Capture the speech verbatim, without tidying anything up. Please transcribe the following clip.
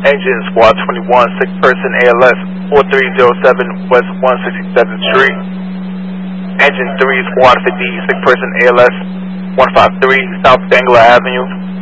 Engine Squad twenty-one, sick person A L S four three zero seven West one sixty-seventh Street. Engine three, Squad fifty, sick person A L S one five three South Dangler Avenue.